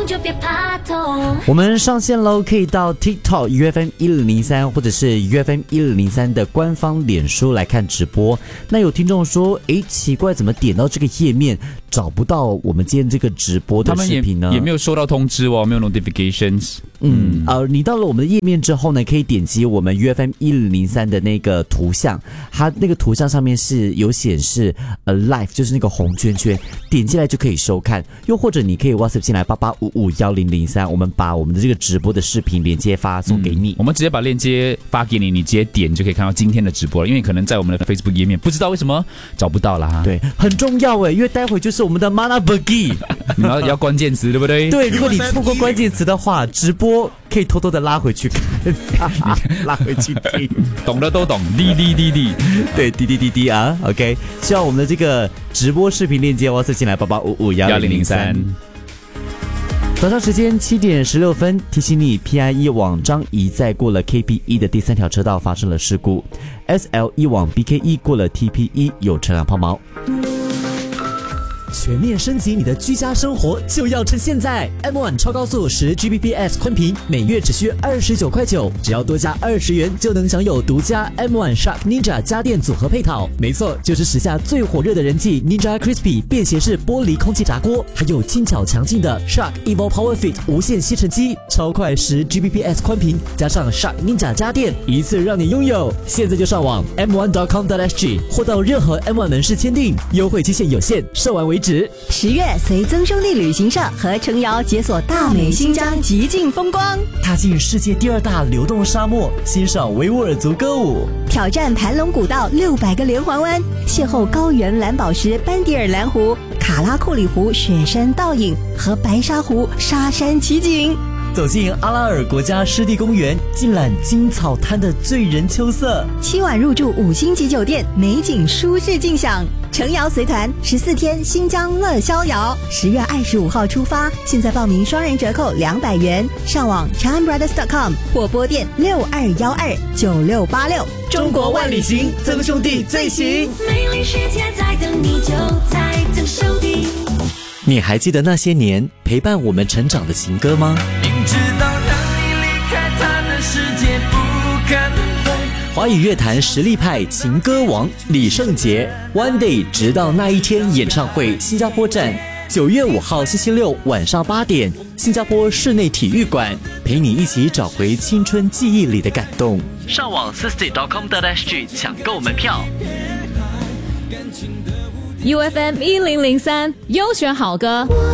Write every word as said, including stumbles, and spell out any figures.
就别怕痛。 我们上线喽，可以到 TikTok U F M 一零零三或者是 U F M 一零零三的官方脸书来看直播。那有听众说，诶，奇怪，怎么点到这个页面找不到我们今天这个直播的视频呢？ 他们 也, 也没有收到通知哦，没有 notifications。 嗯，呃，你到了我们的页面之后呢，可以点击我们 U F M 一零零三的那个图像，它那个图像上面是有显示呃 live， 就是那个红圈圈，点进来就可以收看。又或者你可以 WhatsApp 进来八八五五一零零三，我们把我们的这个直播的视频连接发送给你、 嗯。我们直接把链接发给你，你直接点就可以看到今天的直播了。因为可能在我们的 Facebook 页面不知道为什么找不到啦。 对，很重要诶，因为待会就是我们的 Mana Bagi， 你要要关键词对不对？ 对，如果你错过关键词的话，直播可以偷偷的拉回去看，拉回去听， 懂的都懂，滴滴滴滴， 对，滴滴滴滴啊 ，OK， 希望我们的这个直播视频链接WhatsApp进来八八五五一零零三。早上时间七点十六分，提醒你 P I E 往张仪在过了 K P E 的第三条车道发生了事故 ，S L 一往 B K E 过了 T P E 有车辆抛锚。全面升级你的居家生活就要趁现在 ！M 一 超高速十 G B P S 宽频，每月只需二十九块九，只要多加二十元就能享有独家 M 一 Shark Ninja 家电组合配套。没错，就是时下最火热的人气 Ninja Crispy 便携式玻璃空气炸锅，还有轻巧强劲的 Shark Evo Power Fit 无线吸尘机，超快十 G B P S 宽频，加上 Shark Ninja 家电，一次让你拥有。现在就上网 M 一 点 com 点 S G 或到任何 M 一 门市签订，优惠期限有限，售完为止。 十月随曾兄弟旅行社和程瑶解锁大美新疆极尽风光， 踏进世界第二大流动沙漠，欣赏维吾尔族歌舞， 挑战盘龙古道六百个连环弯，邂逅高原蓝宝石班迪尔蓝湖、卡拉库里湖雪山倒影和白沙湖沙山奇景。 走进阿拉尔国家湿地公园，尽览金草滩的醉人秋色。 七晚入住五星级酒店，美景舒适尽享。程瑶随团十四天新疆乐逍遥，十月二十五号出发，现在报名双人折扣两百元。上网 chime brothers dot com 或拨电六二一二九六八六。 中国万里行，曾兄弟最行。 美丽世界在等你，就在曾兄弟。 你还记得那些年陪伴我们成长的情歌吗？ 明知道让你离开他的世界不可能。 华语乐坛实力派情歌王李圣杰 One Day 直到那一天演唱会新加坡站，九月五号星期六晚上八点，新加坡室内体育馆，陪你一起找回青春记忆里的感动。上网 sixty dot com dot S G 抢购门票。 U F M 一零零三优选好歌。